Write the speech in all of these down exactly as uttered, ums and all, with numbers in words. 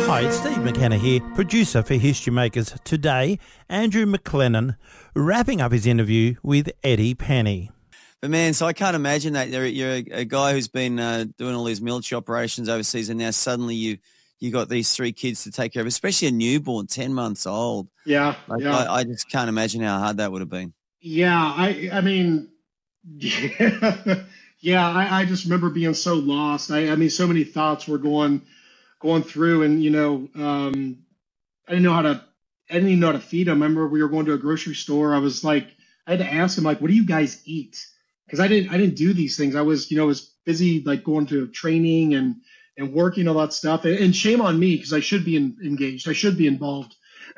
Hi, it's Steve McKenna here, producer for History Makers. Today, Andrew McLennan wrapping up his interview with Eddie Penny. But man, so I can't imagine that you're, you're a, a guy who's been uh, doing all these military operations overseas, and now suddenly you you got these three kids to take care of, especially a newborn, ten months old. Yeah, like, yeah. I, I just can't imagine how hard that would have been. Yeah, I I mean, yeah, yeah I, I just remember being so lost. I, I mean, so many thoughts were going going through, and you know, um, I didn't know how to. I didn't even know how to feed them. I remember we were going to a grocery store. I was like, I had to ask him, like, what do you guys eat? Because I didn't I didn't do these things. I was, you know, was busy like going to training and and working all that stuff. And, and shame on me, because I should be in, engaged. I should be involved.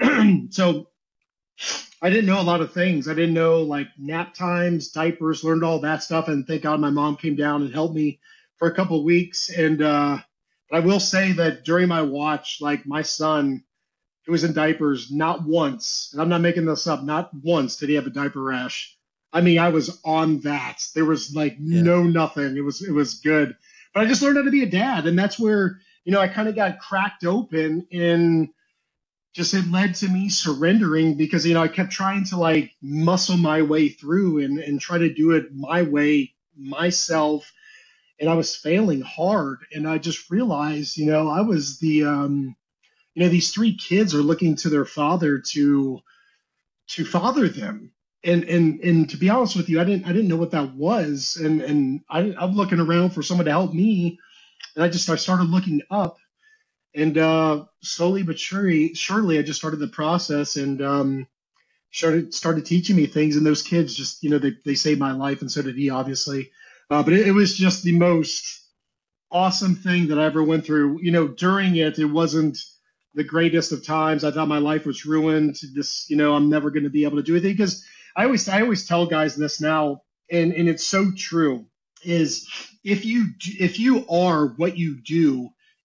So I didn't know a lot of things. I didn't know like nap times, diapers, learned all that stuff. And thank God my mom came down and helped me for a couple of weeks. And uh, but I will say that during my watch, like my son, who was in diapers, not once, and I'm not making this up, not once did he have a diaper rash. I mean, I was on that. There was like yeah. no nothing. It was it was good. But I just learned how to be a dad. And that's where, you know, I kind of got cracked open, and just it led to me surrendering, because, you know, I kept trying to like muscle my way through and, and try to do it my way, myself. And I was failing hard. And I just realized, you know, I was the, um, you know, these three kids are looking to their father to, to father them. And, and, and to be honest with you, I didn't, I didn't know what that was. And, and I, I'm looking around for someone to help me. And I just, I started looking up, and uh, slowly but surely, surely I just started the process, and um, started, started teaching me things. And those kids just, you know, they, they saved my life, and so did he, obviously. Uh, but it, it was just the most awesome thing that I ever went through. You know, during it, it wasn't the greatest of times. I thought my life was ruined. Just, you know, I'm never going to be able to do anything, because I always, I always tell guys this now, and, and it's so true, is if you, if you are what you do,